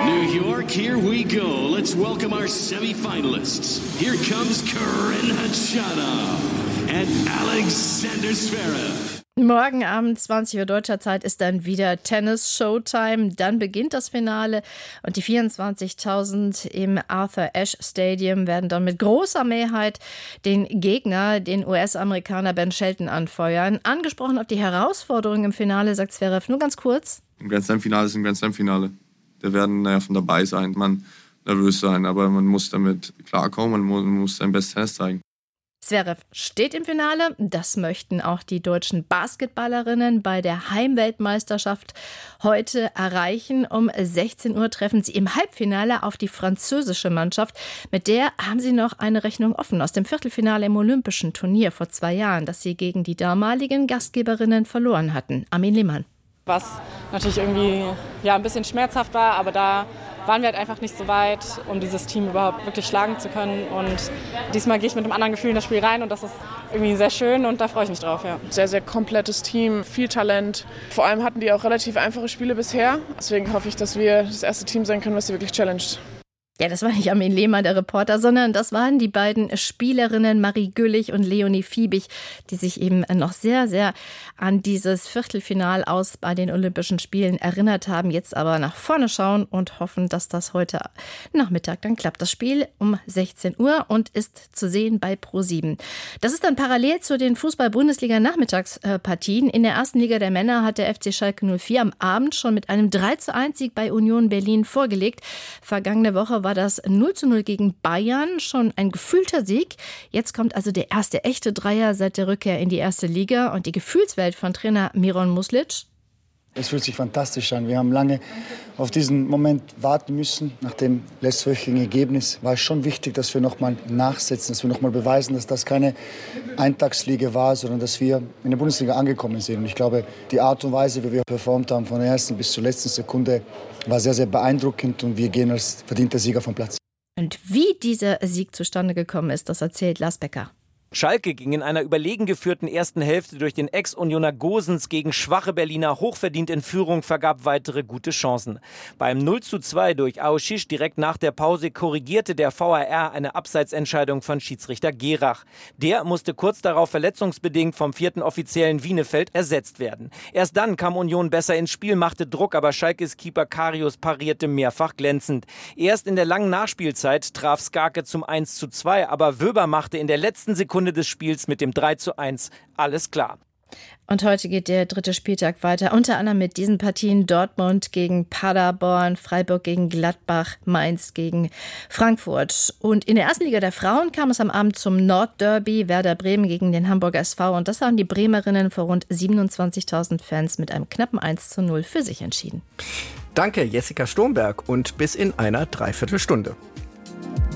New York, here we go. Let's welcome our semifinalists. Here comes Karen Khachanov and Alexander Zverev. Morgen Abend 20 Uhr deutscher Zeit ist dann wieder Tennis-Showtime. Dann beginnt das Finale und die 24.000 im Arthur Ashe Stadium werden dann mit großer Mehrheit den Gegner, den US-Amerikaner Ben Shelton, anfeuern. Angesprochen auf die Herausforderung im Finale, sagt Zverev, nur ganz kurz. Ein Grand Slam-Finale ist ein Grand Slam-Finale. Da werden von dabei sein, man nervös sein, aber man muss damit klarkommen, man muss sein bestes Tennis zeigen. Zverev steht im Finale. Das möchten auch die deutschen Basketballerinnen bei der Heimweltmeisterschaft heute erreichen. Um 16 Uhr treffen sie im Halbfinale auf die französische Mannschaft. Mit der haben sie noch eine Rechnung offen aus dem Viertelfinale im Olympischen Turnier vor 2 Jahren, das sie gegen die damaligen Gastgeberinnen verloren hatten. Armin Lehmann. Was natürlich irgendwie ein bisschen schmerzhaft war, aber da waren wir halt einfach nicht so weit, um dieses Team überhaupt wirklich schlagen zu können. Und diesmal gehe ich mit einem anderen Gefühl in das Spiel rein und das ist irgendwie sehr schön und da freue ich mich drauf. Ja. Sehr, sehr komplettes Team, viel Talent. Vor allem hatten die auch relativ einfache Spiele bisher. Deswegen hoffe ich, dass wir das erste Team sein können, was sie wirklich challenged. Ja, das war nicht Armin Lehmann, der Reporter, sondern das waren die beiden Spielerinnen Marie Güllich und Leonie Fiebig, die sich eben noch sehr, sehr an dieses Viertelfinal aus bei den Olympischen Spielen erinnert haben, jetzt aber nach vorne schauen und hoffen, dass das heute Nachmittag dann klappt. Das Spiel um 16 Uhr und ist zu sehen bei Pro7. Das ist dann parallel zu den Fußball-Bundesliga-Nachmittagspartien. In der ersten Liga der Männer hat der FC Schalke 04 am Abend schon mit einem 3:1-Sieg bei Union Berlin vorgelegt. Vergangene Woche war das 0:0 gegen Bayern schon ein gefühlter Sieg. Jetzt kommt also der erste echte Dreier seit der Rückkehr in die erste Liga und die Gefühlswelt von Trainer Miron Muslic. Es fühlt sich fantastisch an. Wir haben lange auf diesen Moment warten müssen. Nach dem letztwöchigen Ergebnis war es schon wichtig, dass wir nochmal nachsetzen, dass wir nochmal beweisen, dass das keine Eintagsfliege war, sondern dass wir in der Bundesliga angekommen sind. Und ich glaube, die Art und Weise, wie wir performt haben, von der ersten bis zur letzten Sekunde, war sehr, sehr beeindruckend und wir gehen als verdienter Sieger vom Platz. Und wie dieser Sieg zustande gekommen ist, das erzählt Lars Becker. Schalke ging in einer überlegen geführten ersten Hälfte durch den Ex-Unioner Gosens gegen schwache Berliner hochverdient in Führung, vergab weitere gute Chancen. Beim 0:2 durch Aoshish direkt nach der Pause korrigierte der VAR eine Abseitsentscheidung von Schiedsrichter Gerach. Der musste kurz darauf verletzungsbedingt vom 4. Offiziellen Wienefeld ersetzt werden. Erst dann kam Union besser ins Spiel, machte Druck, aber Schalkes Keeper Karius parierte mehrfach glänzend. Erst in der langen Nachspielzeit traf Skarke zum 1:2, aber Wöber machte in der letzten Sekunde des Spiels mit dem 3:1 alles klar. Und heute geht der 3. Spieltag weiter, unter anderem mit diesen Partien: Dortmund gegen Paderborn, Freiburg gegen Gladbach, Mainz gegen Frankfurt. Und in der ersten Liga der Frauen kam es am Abend zum Nordderby, Werder Bremen gegen den Hamburger SV. Und das haben die Bremerinnen vor rund 27.000 Fans mit einem knappen 1:0 für sich entschieden. Danke, Jessica Sturmberg, und bis in einer Dreiviertelstunde.